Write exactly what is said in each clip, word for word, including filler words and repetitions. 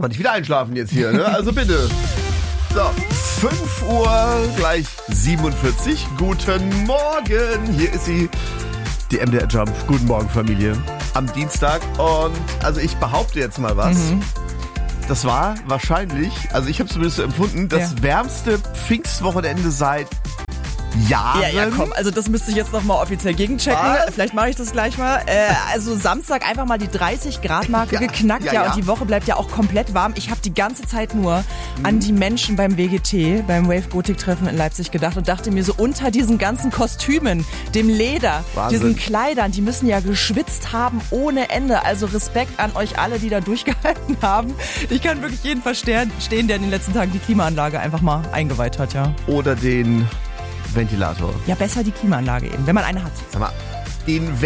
Aber nicht wieder einschlafen jetzt hier, ne? Also bitte. So, fünf Uhr gleich siebenundvierzig. Guten Morgen. Hier ist sie, die M D R Jump. Guten Morgen, Familie. Am Dienstag. Und also ich behaupte jetzt mal was. Mhm. Das war wahrscheinlich, also ich habe es zumindest so empfunden, das ja. wärmste Pfingstwochenende seit Jahren. Ja, ja, komm, also das müsste ich jetzt nochmal offiziell gegenchecken. Was? Vielleicht mache ich das gleich mal. Äh, also Samstag einfach mal die dreißig Grad Marke ja, geknackt, ja, ja, und die Woche bleibt ja auch komplett warm. Ich habe die ganze Zeit nur mhm. an die Menschen beim W G T, beim Wave Gothic Treffen in Leipzig gedacht und dachte mir so, unter diesen ganzen Kostümen, dem Leder, Wahnsinn. diesen Kleidern, die müssen ja geschwitzt haben ohne Ende. Also Respekt an euch alle, die da durchgehalten haben. Ich kann wirklich jeden verstehen, der in den letzten Tagen die Klimaanlage einfach mal eingeweiht hat, ja. Oder den Ventilator. Ja, besser die Klimaanlage eben, wenn man eine hat. Sag mal, den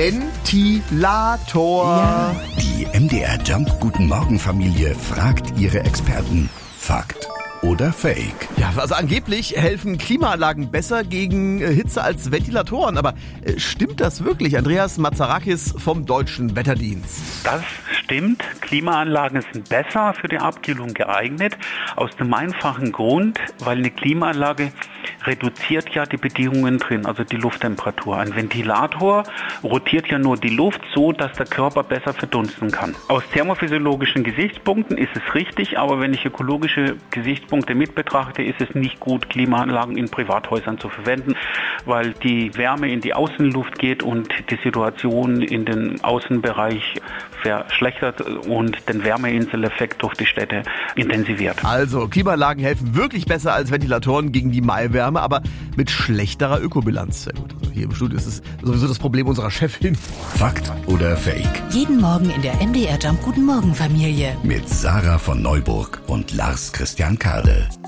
Ventilator. Ja. Die M D R Jump Guten Morgen Familie fragt ihre Experten. Fakt oder Fake? Ja, also angeblich helfen Klimaanlagen besser gegen Hitze als Ventilatoren. Aber äh, stimmt das wirklich? Andreas Mazarakis vom Deutschen Wetterdienst. Das stimmt. Klimaanlagen sind besser für die Abkühlung geeignet. Aus dem einfachen Grund, weil eine Klimaanlage reduziert ja die Bedingungen drin, also die Lufttemperatur. Ein Ventilator rotiert ja nur die Luft so, dass der Körper besser verdunsten kann. Aus thermophysiologischen Gesichtspunkten ist es richtig, aber wenn ich ökologische Gesichtspunkte mit betrachte, ist es nicht gut, Klimaanlagen in Privathäusern zu verwenden, weil die Wärme in die Außenluft geht und die Situation in den Außenbereich verschlechtert und den Wärmeinseleffekt durch die Städte intensiviert. Also, Klimaanlagen helfen wirklich besser als Ventilatoren gegen die Maiwärme, aber mit schlechterer Ökobilanz. Sehr gut. Also hier im Studio ist es sowieso das Problem unserer Chefin. Fakt oder Fake? Jeden Morgen in der M D R Jump Guten Morgen Familie. Mit Sarah von Neuburg und Lars Christian Kade.